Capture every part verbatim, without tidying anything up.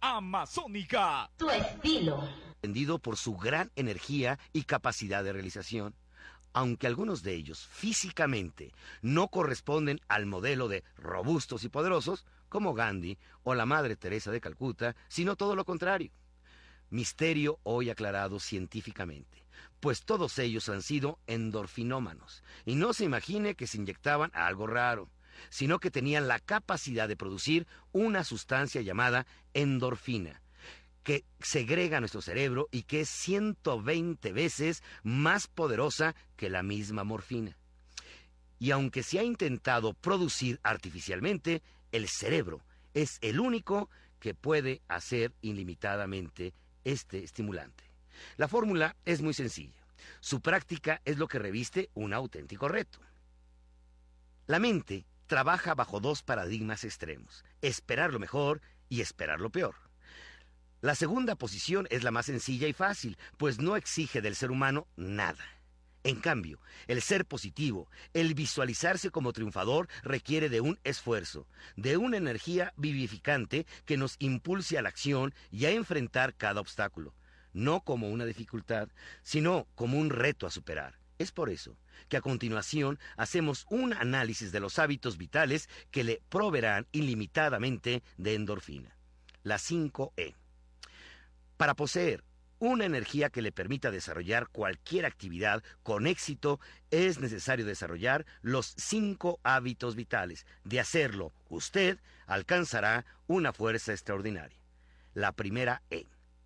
Amazónica. Tu estilo. Entendido por su gran energía y capacidad de realización. Aunque algunos de ellos físicamente no corresponden al modelo de robustos y poderosos, como Gandhi o la Madre Teresa de Calcuta, sino todo lo contrario. Misterio hoy aclarado científicamente, pues todos ellos han sido endorfinómanos, y no se imagine que se inyectaban algo raro, sino que tenían la capacidad de producir una sustancia llamada endorfina, que segrega nuestro cerebro y que es ciento veinte veces más poderosa que la misma morfina. Y aunque se ha intentado producir artificialmente, el cerebro es el único que puede hacer ilimitadamente este estimulante. La fórmula es muy sencilla. Su práctica es lo que reviste un auténtico reto. La mente trabaja bajo dos paradigmas extremos: esperar lo mejor y esperar lo peor. La segunda posición es la más sencilla y fácil, pues no exige del ser humano nada. En cambio, el ser positivo, el visualizarse como triunfador, requiere de un esfuerzo, de una energía vivificante que nos impulse a la acción y a enfrentar cada obstáculo, no como una dificultad, sino como un reto a superar. Es por eso que a continuación hacemos un análisis de los hábitos vitales que le proveerán ilimitadamente de endorfina. La cinco E. Para poseer una energía que le permita desarrollar cualquier actividad con éxito, es necesario desarrollar los cinco hábitos vitales. De hacerlo, usted alcanzará una fuerza extraordinaria. La primera E.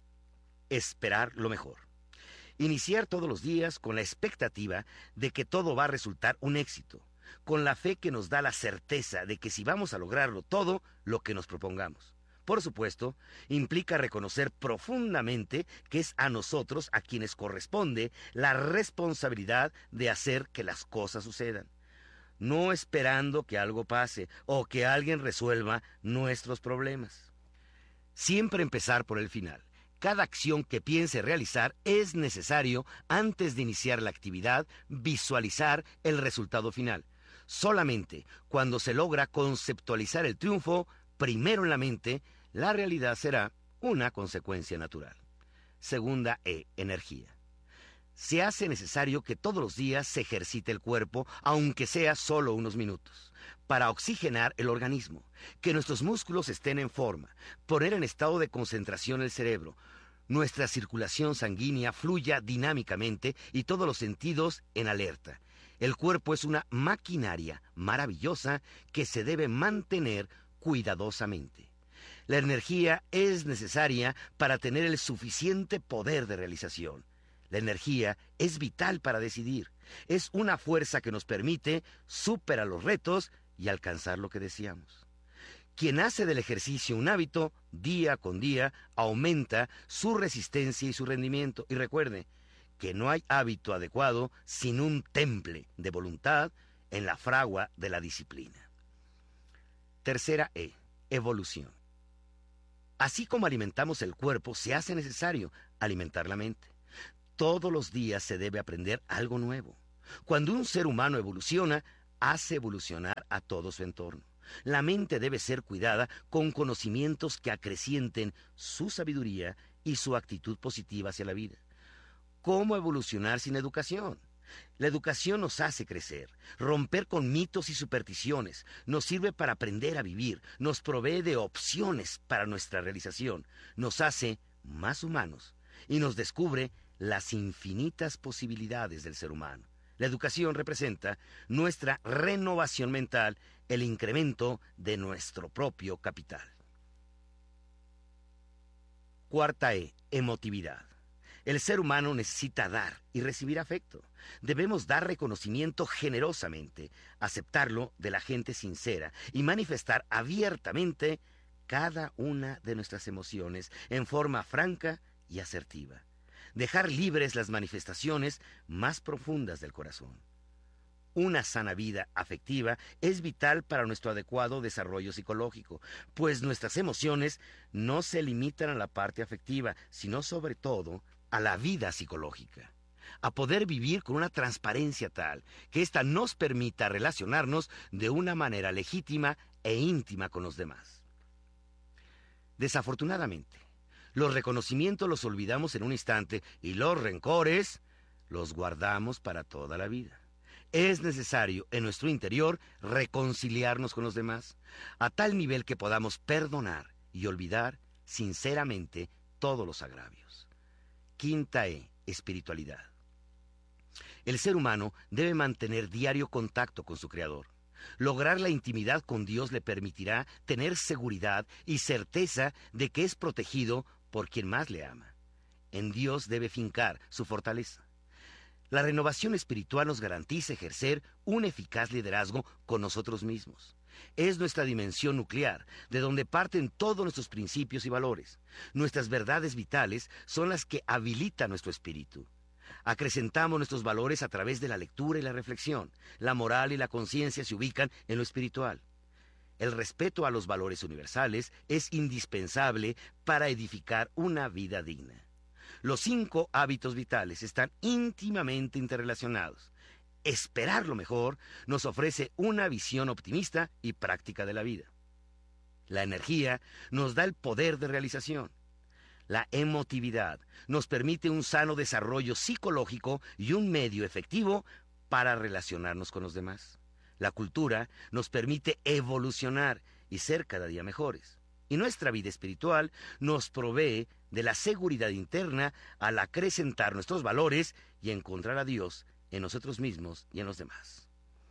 Esperar lo mejor. Iniciar todos los días con la expectativa de que todo va a resultar un éxito, con la fe que nos da la certeza de que si vamos a lograrlo todo lo que nos propongamos. Por supuesto, implica reconocer profundamente que es a nosotros a quienes corresponde la responsabilidad de hacer que las cosas sucedan, no esperando que algo pase o que alguien resuelva nuestros problemas. Siempre empezar por el final. Cada acción que piense realizar es necesario, antes de iniciar la actividad, visualizar el resultado final. Solamente cuando se logra conceptualizar el triunfo, primero en la mente, la realidad será una consecuencia natural. Segunda E, energía. Se hace necesario que todos los días se ejercite el cuerpo, aunque sea solo unos minutos, para oxigenar el organismo, que nuestros músculos estén en forma, poner en estado de concentración el cerebro, nuestra circulación sanguínea fluya dinámicamente y todos los sentidos en alerta. El cuerpo es una maquinaria maravillosa que se debe mantener cuidadosamente. La energía es necesaria para tener el suficiente poder de realización. La energía es vital para decidir. Es una fuerza que nos permite superar los retos y alcanzar lo que deseamos. Quien hace del ejercicio un hábito, día con día, aumenta su resistencia y su rendimiento. Y recuerde que no hay hábito adecuado sin un temple de voluntad en la fragua de la disciplina. Tercera E, evolución. Así como alimentamos el cuerpo, se hace necesario alimentar la mente. Todos los días se debe aprender algo nuevo. Cuando un ser humano evoluciona, hace evolucionar a todo su entorno. La mente debe ser cuidada con conocimientos que acrecienten su sabiduría y su actitud positiva hacia la vida. ¿Cómo evolucionar sin educación? La educación nos hace crecer, romper con mitos y supersticiones, nos sirve para aprender a vivir, nos provee de opciones para nuestra realización, nos hace más humanos y nos descubre las infinitas posibilidades del ser humano. La educación representa nuestra renovación mental, el incremento de nuestro propio capital. Cuarta E, emotividad. El ser humano necesita dar y recibir afecto. Debemos dar reconocimiento generosamente, aceptarlo de la gente sincera y manifestar abiertamente cada una de nuestras emociones en forma franca y asertiva. Dejar libres las manifestaciones más profundas del corazón. Una sana vida afectiva es vital para nuestro adecuado desarrollo psicológico, pues nuestras emociones no se limitan a la parte afectiva, sino sobre todo a la vida psicológica, a poder vivir con una transparencia tal que ésta nos permita relacionarnos de una manera legítima e íntima con los demás. Desafortunadamente, los reconocimientos los olvidamos en un instante y los rencores los guardamos para toda la vida. Es necesario en nuestro interior reconciliarnos con los demás, a tal nivel que podamos perdonar y olvidar sinceramente todos los agravios. Quinta E, espiritualidad. El ser humano debe mantener diario contacto con su Creador. Lograr la intimidad con Dios le permitirá tener seguridad y certeza de que es protegido por quien más le ama. En Dios debe fincar su fortaleza. La renovación espiritual nos garantiza ejercer un eficaz liderazgo con nosotros mismos. Es nuestra dimensión nuclear, de donde parten todos nuestros principios y valores. Nuestras verdades vitales son las que habilitan nuestro espíritu. Acrecentamos nuestros valores a través de la lectura y la reflexión. La moral y la conciencia se ubican en lo espiritual. El respeto a los valores universales es indispensable para edificar una vida digna. Los cinco hábitos vitales están íntimamente interrelacionados. Esperar lo mejor nos ofrece una visión optimista y práctica de la vida. La energía nos da el poder de realización. La emotividad nos permite un sano desarrollo psicológico y un medio efectivo para relacionarnos con los demás. La cultura nos permite evolucionar y ser cada día mejores. Y nuestra vida espiritual nos provee de la seguridad interna al acrecentar nuestros valores y encontrar a Dios en nosotros mismos y en los demás.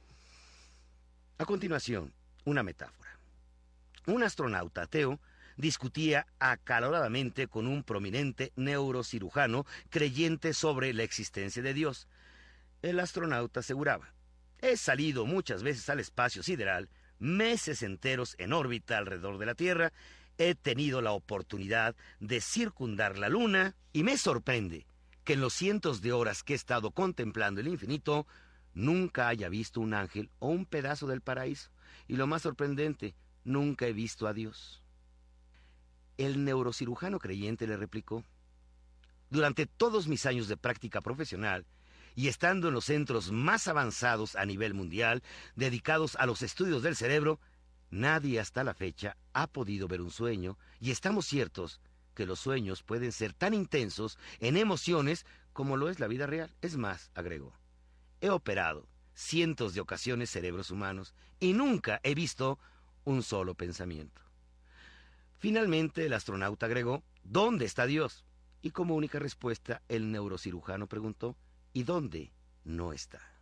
A continuación, una metáfora. Un astronauta ateo discutía acaloradamente con un prominente neurocirujano creyente sobre la existencia de Dios. El astronauta aseguraba: he salido muchas veces al espacio sideral, meses enteros en órbita alrededor de la Tierra, he tenido la oportunidad de circundar la Luna y me sorprende que en los cientos de horas que he estado contemplando el infinito, nunca haya visto un ángel o un pedazo del paraíso. Y lo más sorprendente, nunca he visto a Dios. El neurocirujano creyente le replicó: durante todos mis años de práctica profesional y estando en los centros más avanzados a nivel mundial, dedicados a los estudios del cerebro, nadie hasta la fecha ha podido ver un sueño, y estamos ciertos que los sueños pueden ser tan intensos en emociones como lo es la vida real. Es más, agregó, he operado cientos de ocasiones cerebros humanos y nunca he visto un solo pensamiento. Finalmente, el astronauta agregó: ¿dónde está Dios? Y como única respuesta, el neurocirujano preguntó: ¿y dónde no está?